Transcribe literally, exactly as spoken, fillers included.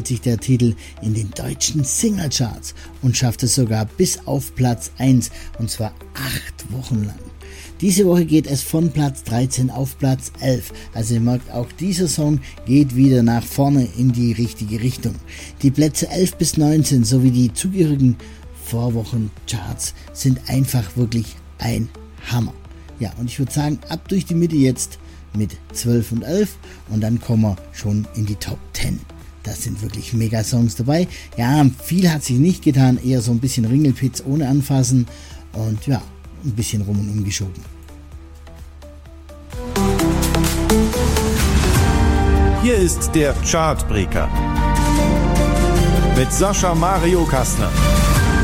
hält sich der Titel in den deutschen Singlecharts und schafft es sogar bis auf Platz eins, und zwar acht Wochen lang. Diese Woche geht es von Platz dreizehn auf Platz elf. Also ihr merkt, auch dieser Song geht wieder nach vorne in die richtige Richtung. Die Plätze elf bis neunzehn sowie die zugehörigen Vorwochencharts sind einfach wirklich ein Hammer. Ja, und ich würde sagen, ab durch die Mitte jetzt mit zwölf und elf und dann kommen wir schon in die Top zehn. Das sind wirklich mega Songs dabei. Ja, viel hat sich nicht getan, eher so ein bisschen Ringelpitz ohne Anfassen und ja, ein bisschen rum und umgeschoben. Hier ist der Chartbreaker mit Sascha Mario Kastner.